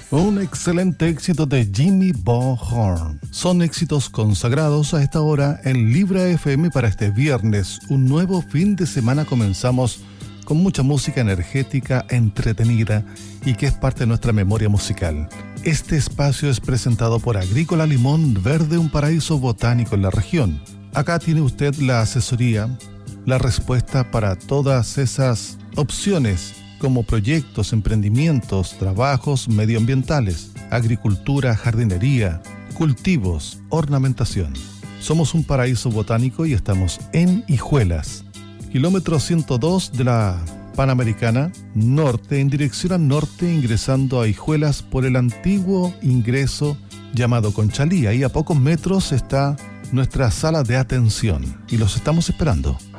Un excelente éxito de Jimmy Bo Horn. Son éxitos consagrados a esta hora en Libra FM para este viernes. Un nuevo fin de semana comenzamos con mucha música energética, entretenida y que es parte de nuestra memoria musical. Este espacio es presentado por Agrícola Limón Verde, un paraíso botánico en la región. Acá tiene usted la asesoría, la respuesta para todas esas opciones como proyectos, emprendimientos, trabajos medioambientales, agricultura, jardinería, cultivos, ornamentación. Somos un paraíso botánico y estamos en Hijuelas, kilómetro 102 de la Panamericana Norte, en dirección al norte, ingresando a Hijuelas por el antiguo ingreso llamado Conchalí. Ahí a pocos metros está nuestra sala de atención y los estamos esperando.